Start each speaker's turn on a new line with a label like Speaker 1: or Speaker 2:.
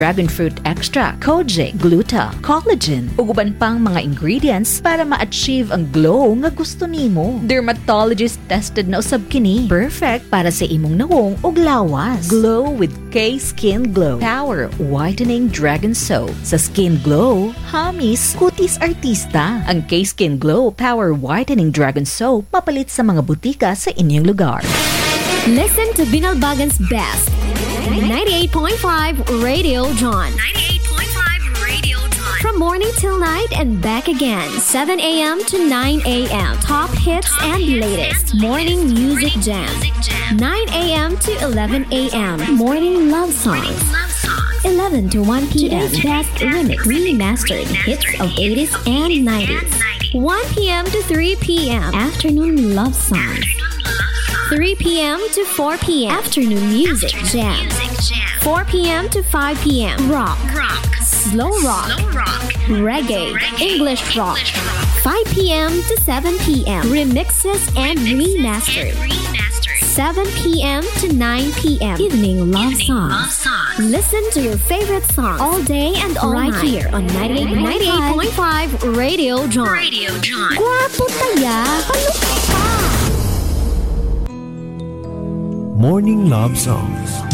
Speaker 1: dragon fruit extract, kojic, gluta, collagen, ug uban pang mga ingredients para ma-achieve ang glow nga gusto nimo. Dermatologist tested na usab kini. Perfect para sa imong nawong ug lawas. Glow with K-Skin Glow Power Whitening Dragon Soap. Sa Skin Glow, hamis, kutis artista. Ang K-Skin Glow Power Whitening Dragon Soap mapalit sa mga butika sa inyong lugar.
Speaker 2: Listen to Binalbagan's best. 98.5 Radio John.
Speaker 3: 98.5 Radio John.
Speaker 2: From morning till night and back again. 7 a.m. to 9 a.m. Top hits and latest morning music jam. 9 a.m. to 11 a.m. Morning love songs. 11 to 1 p.m. Best remix remastered hits of 80s and 90s. 1 p.m. to 3 p.m. Afternoon love songs. 3 p.m. to 4 p.m. Afternoon music jam. 4 p.m. to 5 p.m. Rock. Slow rock. Reggae. English rock. 5 p.m. to 7 p.m. Remixes and remastered. 7 p.m. to 9 p.m. Evening love songs. Listen to your favorite songs all day and all night here on 98.5 Radio John. Guwapo taya.
Speaker 4: Morning Love Songs.